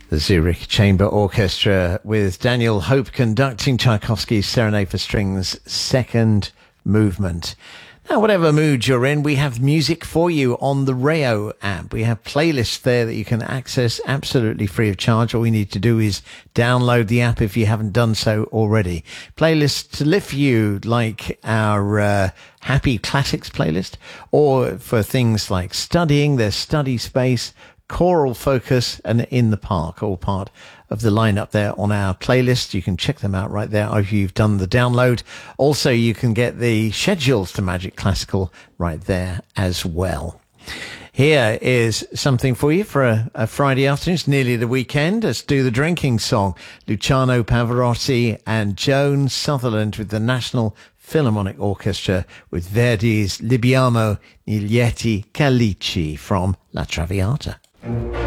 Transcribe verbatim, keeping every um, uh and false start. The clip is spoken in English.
The Zurich Chamber Orchestra with Daniel Hope conducting Tchaikovsky's Serenade for Strings second movement. Now, whatever mood you're in, we have music for you on the Rayo app. We have playlists there that you can access absolutely free of charge. All you need to do is download the app if you haven't done so already. Playlists to lift you like our uh, Happy Classics playlist, or for things like studying, there's Study Space, Choral Focus, and In the Park, all part of the lineup there on our playlist. You can check them out right there if you've done the download. Also, you can get the schedules to Magic Classical right there as well. Here is something for you for a, a Friday afternoon. It's nearly the weekend. Let's do the drinking song. Luciano Pavarotti and Joan Sutherland with the National Philharmonic Orchestra with Verdi's Libiamo i lieti calici from La Traviata.